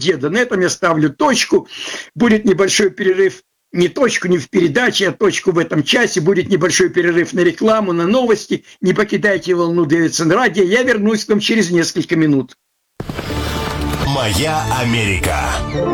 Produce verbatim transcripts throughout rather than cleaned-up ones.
деда. На этом я ставлю точку. Будет небольшой перерыв. Не точку, не в передаче, а точку в этом часе. Будет небольшой перерыв на рекламу, на новости. Не покидайте волну Дэвидсон Радио. Я вернусь к вам через несколько минут. Моя Америка.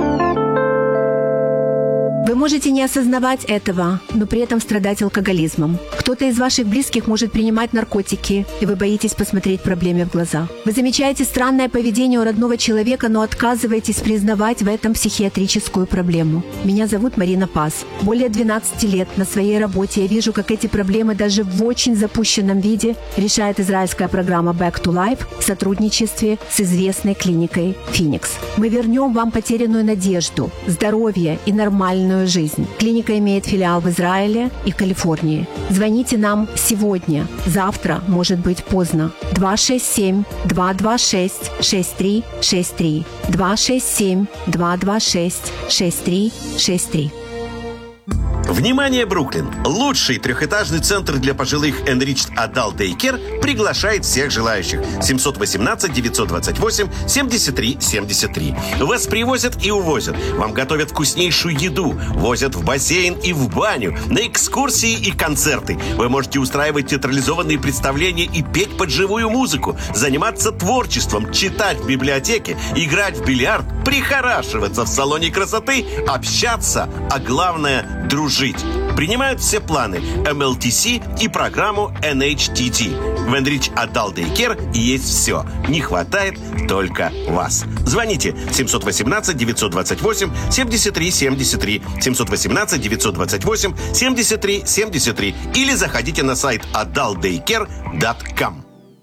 Вы можете не осознавать этого, но при этом страдать алкоголизмом. Кто-то из ваших близких может принимать наркотики, и вы боитесь посмотреть проблеме в глаза. Вы замечаете странное поведение у родного человека, но отказываетесь признавать в этом психиатрическую проблему. Меня зовут Марина Пас. Более двенадцати лет на своей работе я вижу, как эти проблемы даже в очень запущенном виде решает израильская программа Back to Life в сотрудничестве с известной клиникой Phoenix. Мы вернем вам потерянную надежду, здоровье и нормальную жизнь. Клиника имеет филиал в Израиле и Калифорнии. Звоните нам сегодня. Завтра может быть поздно. два шесть семь два два шесть шесть три шесть три. два шесть семь два два шесть шесть три шесть три. Внимание, Бруклин! Лучший трехэтажный центр для пожилых Enriched Adult Daycare приглашает всех желающих. семь один восемь девять два восемь семьдесят три семьдесят три. Вас привозят и увозят. Вам готовят вкуснейшую еду. Возят в бассейн и в баню. На экскурсии и концерты. Вы можете устраивать театрализованные представления и петь под живую музыку. Заниматься творчеством, читать в библиотеке, играть в бильярд, прихорашиваться в салоне красоты, общаться, а главное – дружить. Принимают все планы эм эл ти си и программу эн эйч ти ди. В Enriched Adult Daycare есть все. Не хватает только вас. Звоните семь один восемь девять два восемь семьдесят три семьдесят три, семь один восемь девять два восемь семьдесят три семьдесят три или заходите на сайт адалт дейкер точка ком.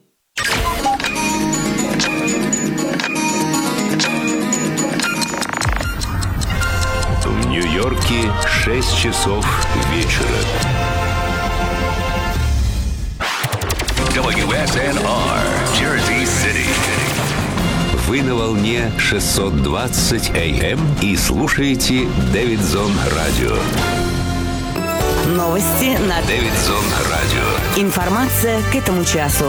В Нью-Йорке шесть часов вечера. дабл ю эс эн ар, Jersey City. Вы на волне шестьсот двадцать эй эм и слушаете Дэвидсон Радио. Новости на Дэвидсон Радио. Информация к этому часу.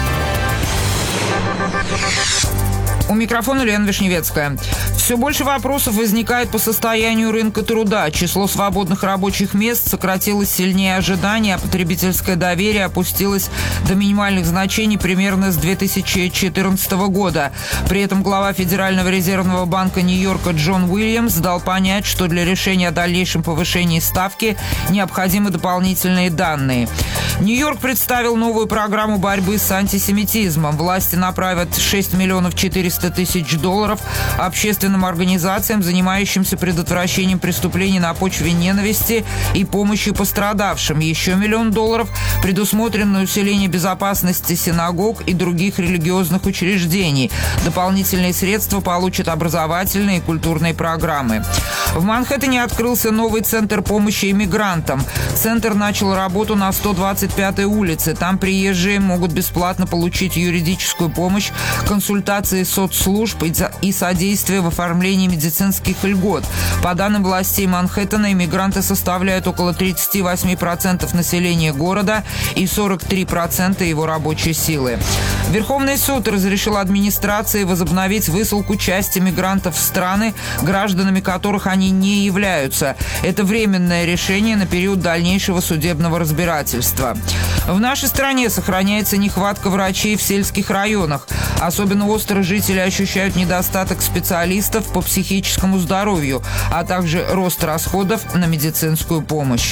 У микрофона Лена Вишневецкая. Все больше вопросов возникает по состоянию рынка труда. Число свободных рабочих мест сократилось сильнее ожиданий, а потребительское доверие опустилось до минимальных значений примерно с две тысячи четырнадцатого года. При этом глава Федерального резервного банка Нью-Йорка Джон Уильямс дал понять, что для решения о дальнейшем повышении ставки необходимы дополнительные данные. Нью-Йорк представил новую программу борьбы с антисемитизмом. Власти направят шесть миллионов четыреста тысяч долларов общественным организациям, занимающимся предотвращением преступлений на почве ненависти и помощью пострадавшим. Еще миллион долларов предусмотрен на усиление безопасности синагог и других религиозных учреждений. Дополнительные средства получат образовательные и культурные программы. В Манхэттене открылся новый центр помощи иммигрантам. Центр начал работу на сто двадцать пятой улице. Там приезжие могут бесплатно получить юридическую помощь, консультации соцслужб и содействие в оформлении медицинских льгот. По данным властей Манхэттена, иммигранты составляют около тридцать восемь процентов населения города и сорок три процента его рабочей силы. Верховный суд разрешил администрации возобновить высылку части мигрантов в страны, гражданами которых они не являются. Это временное решение на период дальнейшего судебного разбирательства. В нашей стране сохраняется нехватка врачей в сельских районах. Особенно остро жители ощущают недостаток специалистов по психическому здоровью, а также рост расходов на медицинскую помощь.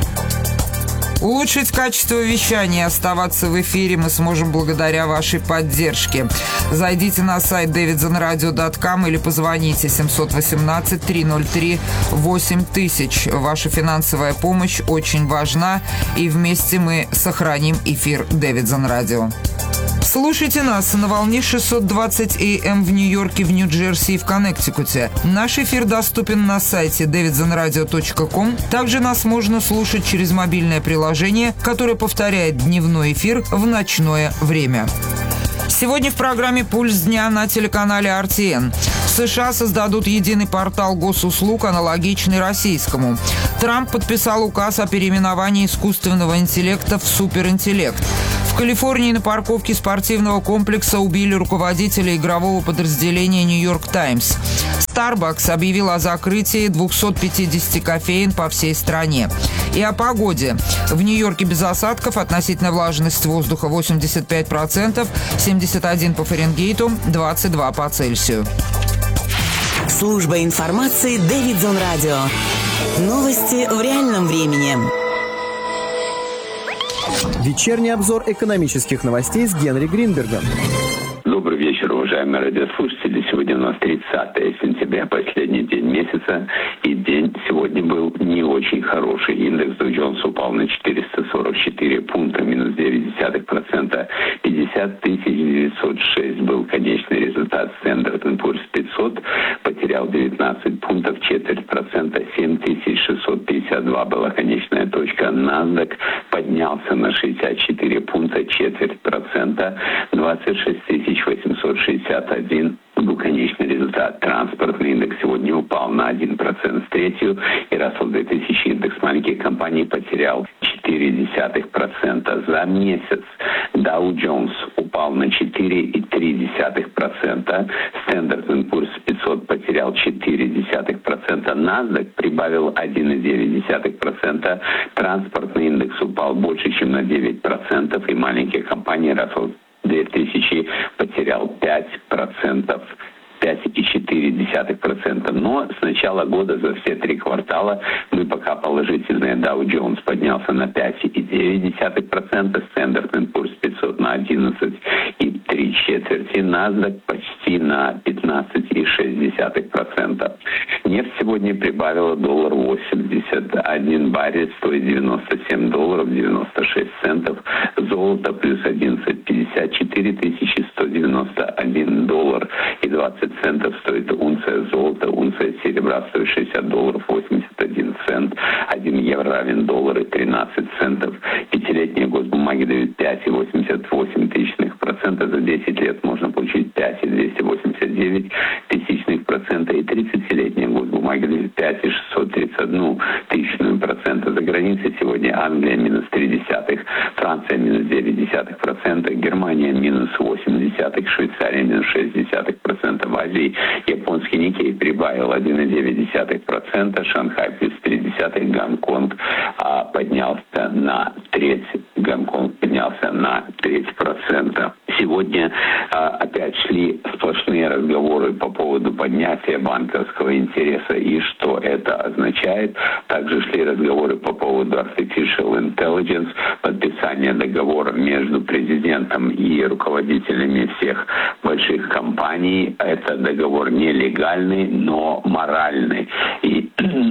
Улучшить качество вещания и оставаться в эфире мы сможем благодаря вашей поддержке. Зайдите на сайт дэвидсон радио точка ком или позвоните семь один восемь три ноль три восемь тысяч. Ваша финансовая помощь очень важна, и вместе мы сохраним эфир Дэвидсон Радио. Слушайте нас на волне шестьсот двадцать эй эм в Нью-Йорке, в Нью-Джерси и в Коннектикуте. Наш эфир доступен на сайте дэвидсон радио точка ком. Также нас можно слушать через мобильное приложение, которое повторяет дневной эфир в ночное время. Сегодня в программе «Пульс дня» на телеканале ар ти эн. В США создадут единый портал госуслуг, аналогичный российскому. Трамп подписал указ о переименовании искусственного интеллекта в суперинтеллект. В В Калифорнии на парковке спортивного комплекса убили руководителя игрового подразделения «Нью-Йорк Таймс». Starbucks объявил о закрытии двухсот пятидесяти кофеен по всей стране. И о погоде. В Нью-Йорке без осадков, относительная влажность воздуха восемьдесят пять процентов, семьдесят один по Фаренгейту, двадцать два по Цельсию. Служба информации Дэвидсон Радио. Новости в реальном времени. Вечерний обзор экономических новостей с Генри Гринбергом. Добрый вечер, уважаемые радиослушатели. Сегодня у нас тридцатое сентября, последний день месяца. И день сегодня был не очень хороший. Индекс Dow Jones упал на четыреста сорок четыре пункта, минус девять десятых процента. пятьдесят тысяч девятьсот шесть был конечный результат. Standard энд Poor's пятьсот потерял девятнадцать пунктов, четверть процента. семь тысяч шестьсот пятьдесят два была конечная точка. NASDAQ поднялся на шестьдесят четыре пункта, четверть процента. двадцать шесть тысяч восемьсот шестьдесят один был конечный результат. Транспортный индекс сегодня упал на один процент с третью, и Russell две тысячи индекс маленьких компаний потерял четыре десятых процента. За месяц Dow Jones упал на четыре целых три десятых процента, Standard энд Poor's пятьсот потерял четыре десятых процента, NASDAQ прибавил один целых девять десятых процента, транспортный индекс упал больше, чем на девять процентов, и маленькие компании Russell две тысячи потерял пять процентов. пять целых четыре десятых процента. Но с начала года за все три квартала мы пока положительные. Dow Jones поднялся на пять целых девять десятых процента, Standard энд Poor's пятьсот на одиннадцать и три четверти, NASDAQ почти на пятнадцать целых шесть десятых процента. Нефть сегодня прибавила доллар восемьдесят один баррель, стоит девяносто семь долларов девяносто шесть центов. Золото плюс одиннадцать пятьдесят четыре тысячи сто девяносто один доллар и двадцать центов стоит унция золота. Унция серебра стоит шестьдесят долларов восемьдесят один цент. один евро равен доллару тринадцать центов. Пятилетние госбумаги дают пять целых восемьдесят восемь тысячных процента. За десять лет можно получить пять целых двести восемьдесят девять тысячных процента. И тридцатилетние госбумаги дают пять целых шестьсот тридцать одну тысячную процента. За границей сегодня Англия минус три десятых, Франция минус девять десятых процента, Германия минус восемь десятых, Швейцария минус шесть десятых процента. В Азии японский Никей прибавил один целых девять десятых процента, Шанхай плюс три десятых, Гонконг а, поднялся на треть, Гонконг поднялся на треть процента. Сегодня а, опять шли сплошные разговоры по поводу поднятия банковского интереса и что это означает. Также шли разговоры по поводу Artificial Intelligence, подписания договора между президентом и руководителями всех больших компаний. Это договор нелегальный, но моральный. И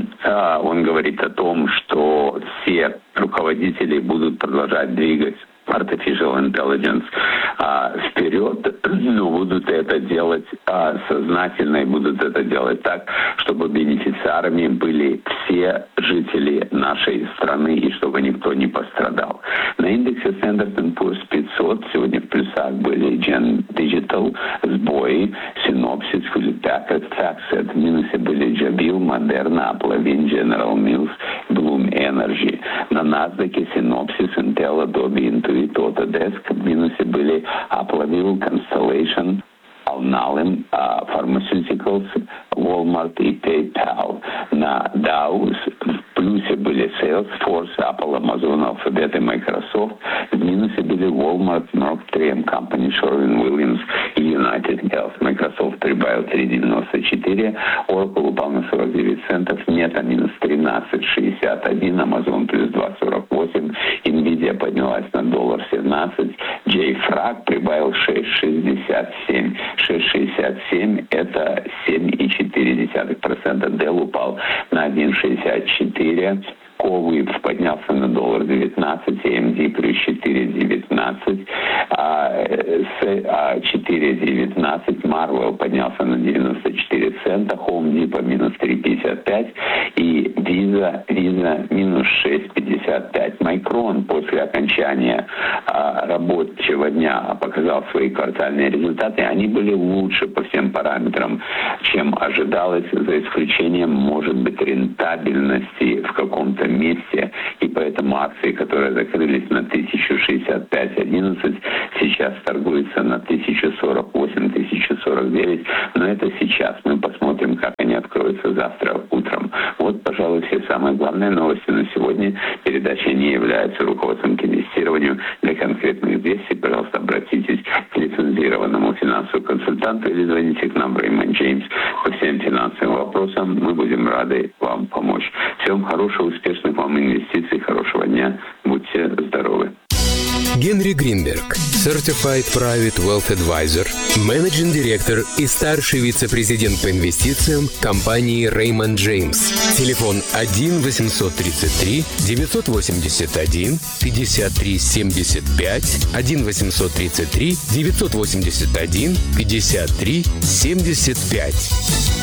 э, он говорит о том, что все руководители будут продолжать двигать Artificial Intelligence а, вперед, но будут это делать а, сознательно и будут это делать так, чтобы бенефициарами были все жители нашей страны и чтобы никто не пострадал. На индексе Standard энд Poor's пятьсот сегодня в плюсах были Gen Digital, сбои, Synopsys, Hewlett Packard, FactSet, в минусе были Jabil, Moderna, Aplavin, General Mills, Bloom Energy. На NASDAQ Synopsys, Intel, Adobe, Intuit и Autodesk. В минусе были Aplavil, Constellation, Alnylam, uh, Pharmaceuticals, Walmart и PayPal. На Dow в плюсе были Salesforce, Apple, Amazon, Alphabet и Microsoft. В минусе были Walmart, Merck, три эм Company, Sherwin-Williams и United Health. Microsoft прибавил три целых девяносто четыре, Oracle упал на сорок девять центов, Meta минус тринадцать целых шестьдесят один, Amazon плюс два целых сорок восемь, Nvidia поднялась на доллар семнадцать, JFrag прибавил шесть целых шестьдесят семь. шесть целых шестьдесят семь это семь целых четыре десятых процента. Dell упал на один целых шестьдесят четыре. Ковид поднялся на доллар девятнадцать, эй эм ди плюс четыре целых девятнадцать, а четыре целых девятнадцать, Marvell поднялся на девяносто четыре цента, Home Depot минус три целых пятьдесят пять и Visa, Visa минус шесть целых пятьдесят пять. Micron после окончания а, рабочего дня показал свои квартальные результаты. Они были лучше по всем параметрам, чем ожидалось, за исключением, может быть, рентабельности в каком-то месте, и поэтому акции, которые закрылись на тысячу шестьдесят пять одиннадцать, сейчас торгуются на тысячу сорок восемь, тысячу сорок девять, но это сейчас. Мы посмотрим, как они откроются завтра утром. Вот, пожалуй, все самые главные новости на сегодня. Передача не является руководством к инвестированию. Для конкретных действий, пожалуйста, обратитесь к лицензированному финансовому консультанту или звоните к нам в Raymond James по всем финансовым вопросам. Мы будем рады вам помочь. Всем хорошего, успешных вам инвестиций, хорошего дня. Будьте здоровы. Генри Гринберг, Certified Private Wealth Advisor, менеджинг директор и старший вице-президент по инвестициям компании Raymond James. Телефон один восемьсот тридцать три девятьсот восемьдесят один пятьдесят три семьдесят пять, один восемьсот тридцать три девятьсот восемьдесят один пятьдесят три семьдесят пять.